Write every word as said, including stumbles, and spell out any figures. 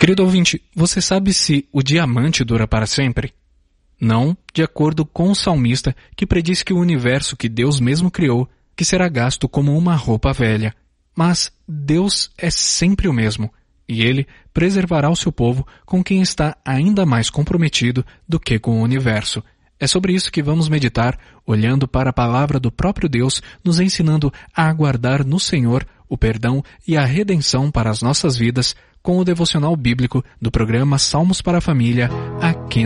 Querido ouvinte, você sabe se o diamante dura para sempre? Não, de acordo com o salmista, que prediz que o universo que Deus mesmo criou, que será gasto como uma roupa velha. Mas Deus é sempre o mesmo, e Ele preservará o seu povo com quem está ainda mais comprometido do que com o universo. É sobre isso que vamos meditar, olhando para a palavra do próprio Deus, nos ensinando a aguardar no Senhor o perdão e a redenção para as nossas vidas, com o devocional bíblico do programa Salmos para a Família, aqui